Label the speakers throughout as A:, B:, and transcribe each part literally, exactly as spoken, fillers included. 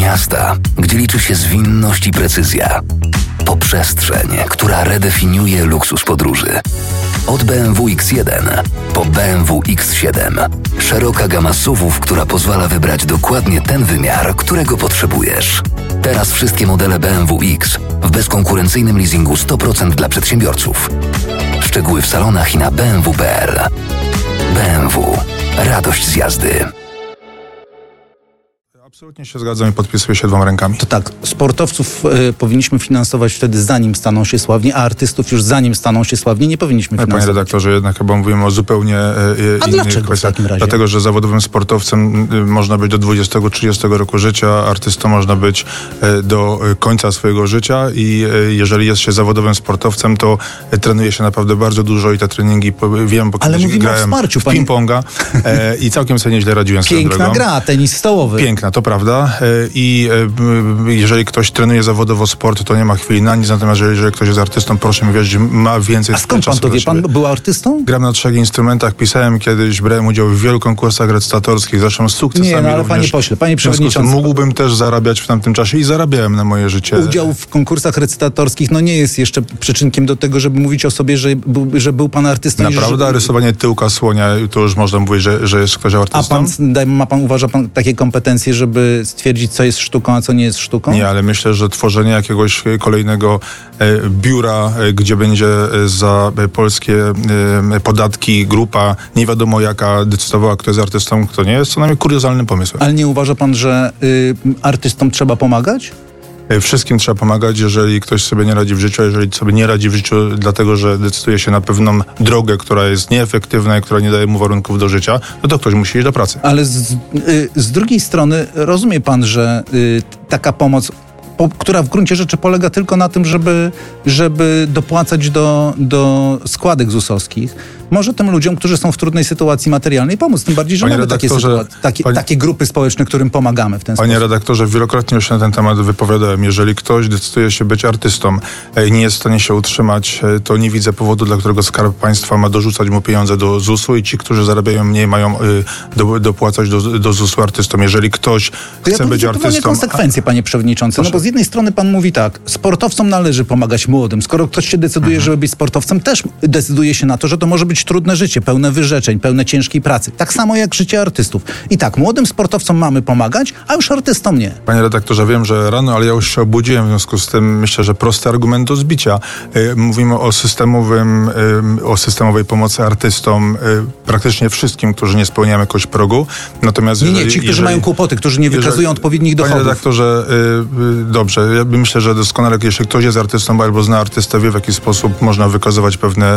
A: miasta, gdzie liczy się zwinność i precyzja, po przestrzeń, która redefiniuje luksus podróży. Od B M W X jeden po B M W X siedem. Szeroka gama S U V-ów, która pozwala wybrać dokładnie ten wymiar, którego potrzebujesz. Teraz wszystkie modele B M W X w bezkonkurencyjnym leasingu sto procent dla przedsiębiorców. Szczegóły w salonach i na b m w kropka p l. B M W. Radość z jazdy.
B: Absolutnie się zgadzam i podpisuję się dwoma rękami.
C: To tak, sportowców y, powinniśmy finansować wtedy zanim staną się sławni, a artystów już zanim staną się sławni nie powinniśmy finansować.
B: Panie redaktorze, jednak chyba mówimy o zupełnie y,
C: a
B: innych
C: dlaczego
B: kwestiach.
C: w takim razie?
B: Dlatego, że zawodowym sportowcem y, można być do dwudziestego trzydziestego roku życia, artystą można być y, do y, końca swojego życia i y, jeżeli jest się zawodowym sportowcem, to y, trenuje się naprawdę bardzo dużo i te treningi po, wiem, bo
C: Ale
B: kiedyś grałem
C: wsparciu,
B: w
C: panie...
B: ping-ponga y, i całkiem sobie nieźle radziłem z tą drogą.
C: Piękna gra, tenis stołowy.
B: Piękna, to prawda. I jeżeli ktoś trenuje zawodowo sport, to nie ma chwili na nic, natomiast jeżeli ktoś jest artystą, proszę mi wierzyć, ma więcej
C: A skąd pan to wie? Pan był artystą?
B: Gram na trzech instrumentach, pisałem kiedyś, brałem udział w wielu konkursach recytatorskich, zresztą z sukcesami.
C: Nie, no ale
B: również.
C: panie pośle, panie przewodniczący.
B: Mógłbym też zarabiać w tamtym czasie i zarabiałem na moje życie.
C: Udział w konkursach recytatorskich no nie jest jeszcze przyczynkiem do tego, żeby mówić o sobie, że był, że był pan artystą.
B: Naprawdę?
C: Że...
B: Rysowanie tyłka słonia, to już można mówić, że, że jest ktoś artystą?
C: A pan, ma pan, uważa pan takie kompetencje, żeby stwierdzić, co jest sztuką, a co nie jest sztuką?
B: Nie, ale myślę, że tworzenie jakiegoś kolejnego e, biura, e, gdzie będzie za e, polskie e, podatki grupa, nie wiadomo jaka, decydowała, kto jest artystą, kto nie, jest co najmniej kuriozalnym pomysłem.
C: Ale nie uważa pan, że y, artystom trzeba pomagać?
B: Wszystkim trzeba pomagać, jeżeli ktoś sobie nie radzi w życiu, a jeżeli sobie nie radzi w życiu dlatego, że decyduje się na pewną drogę, która jest nieefektywna i która nie daje mu warunków do życia, no to ktoś musi iść do pracy.
C: Ale z, y, z drugiej strony rozumie pan, że y, taka pomoc, po, która w gruncie rzeczy polega tylko na tym, żeby, żeby dopłacać do, do składek zusowskich, może tym ludziom, którzy są w trudnej sytuacji materialnej pomóc. Tym bardziej, że
B: Panie
C: mamy takie, sytuacje, takie,
B: panie,
C: takie grupy społeczne, którym pomagamy w ten
B: Panie
C: sposób.
B: Panie redaktorze, wielokrotnie już się na ten temat wypowiadałem. Jeżeli ktoś decyduje się być artystą i nie jest w stanie się utrzymać, to nie widzę powodu, dla którego Skarb Państwa ma dorzucać mu pieniądze do zusu i ci, którzy zarabiają mniej, mają y, do, dopłacać do, do zusu artystom. Jeżeli ktoś
C: to
B: chce
C: ja
B: być artystą...
C: konsekwencje, panie przewodniczący.
B: Proszę.
C: No bo z jednej strony pan mówi tak, sportowcom należy pomagać młodym. Skoro ktoś się decyduje, mhm. żeby być sportowcem, też decyduje się na to, że to może być trudne życie, pełne wyrzeczeń, pełne ciężkiej pracy. Tak samo jak życie artystów. I tak, młodym sportowcom mamy pomagać, a już artystom nie.
B: Panie redaktorze, wiem, że rano, ale ja już się obudziłem, w związku z tym myślę, że prosty argument do zbicia. Mówimy o systemowym, o systemowej pomocy artystom, praktycznie wszystkim, którzy nie spełniają jakoś progu. Natomiast
C: nie,
B: jeżeli,
C: nie, ci, którzy
B: jeżeli,
C: mają kłopoty, którzy nie wykazują jeżeli, odpowiednich dochodów.
B: Panie redaktorze, dobrze, ja myślę, że doskonale, jeśli ktoś jest artystą albo zna artystę, wie, w jaki sposób można wykazywać pewne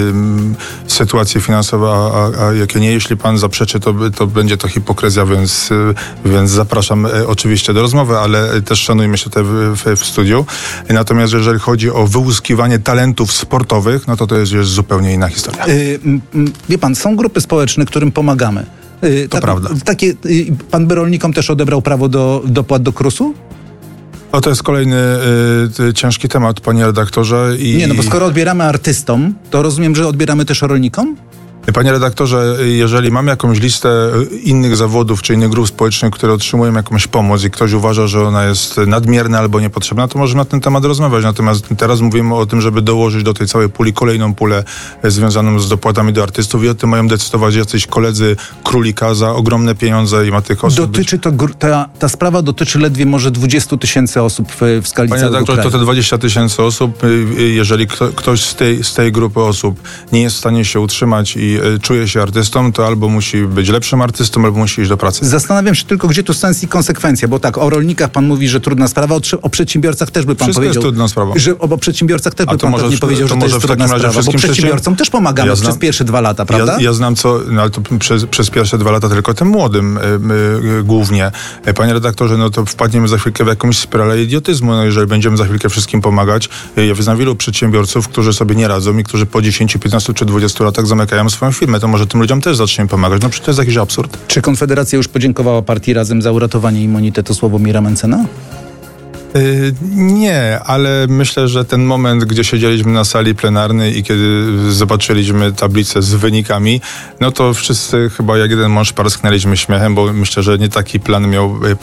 B: sytuacje finansowe, a, a jakie nie. Jeśli pan zaprzeczy, to, to będzie to hipokryzja, więc, więc zapraszam oczywiście do rozmowy, ale też szanujmy się tutaj w, w, w studiu. Natomiast jeżeli chodzi o wyłuskiwanie talentów sportowych, no to to jest już zupełnie inna historia.
C: Yy, wie pan, są grupy społeczne, którym pomagamy. Yy,
B: to tak, prawda.
C: Takie, yy, pan by rolnikom też odebrał prawo do dopłat do krusu?
B: O, to jest kolejny y, ciężki temat, panie redaktorze. I,
C: nie, no bo skoro odbieramy artystom, to rozumiem, że odbieramy też rolnikom?
B: Panie redaktorze, jeżeli mam jakąś listę innych zawodów czy innych grup społecznych, które otrzymują jakąś pomoc i ktoś uważa, że ona jest nadmierna albo niepotrzebna, to możemy na ten temat rozmawiać. Natomiast teraz mówimy o tym, żeby dołożyć do tej całej puli kolejną pulę związaną z dopłatami do artystów i o tym mają decydować jacyś koledzy królika za ogromne pieniądze i ma tych osób
C: Dotyczy to, ta, ta sprawa dotyczy ledwie może dwudziestu tysięcy osób w, w skali
B: Panie
C: całego
B: redaktorze,
C: kraju.
B: to te dwadzieścia tysięcy osób, jeżeli kto, ktoś z tej, z tej grupy osób nie jest w stanie się utrzymać i czuje się artystą, to albo musi być lepszym artystą, albo musi iść do pracy.
C: Zastanawiam się tylko, gdzie tu sens i konsekwencja, bo tak, o rolnikach pan mówi, że trudna sprawa, o, o przedsiębiorcach też by pan
B: Wszystko
C: powiedział.
B: jest trudną sprawą.
C: Że o, o przedsiębiorcach też by pan
B: może,
C: pewnie powiedział,
B: to
C: że to jest trudna sprawa, bo przedsiębiorcom też pomagamy ja znam, przez pierwsze dwa lata, prawda?
B: Ja, ja znam co, no ale to przez, przez pierwsze dwa lata tylko tym młodym y, y, głównie. Panie redaktorze, no to wpadniemy za chwilkę w jakąś spiralę idiotyzmu, no jeżeli będziemy za chwilkę wszystkim pomagać. Ja znam wielu przedsiębiorców, którzy sobie nie radzą i którzy po dziesięciu, piętnastu czy dwudziestu latach zamykają swoją firmę. To może tym ludziom też zaczniemy pomagać. No przecież to jest jakiś absurd.
C: Czy Konfederacja już podziękowała partii Razem za uratowanie immunitetu Sławomira Mentzena?
B: Yy, nie, ale myślę, że ten moment, gdzie siedzieliśmy na sali plenarnej i kiedy zobaczyliśmy tablicę z wynikami, no to wszyscy chyba jak jeden mąż parsknęliśmy śmiechem, bo myślę, że nie taki plan miał